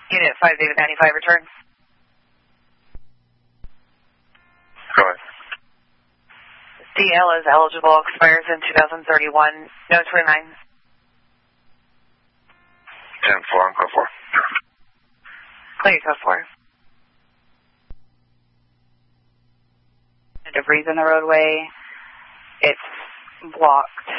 Unit 5 David 95, return. Go ahead. DL is eligible, expires in 2031. No 29. 10-4 on code 4. Clear code 4. Debris in the roadway. It's blocked.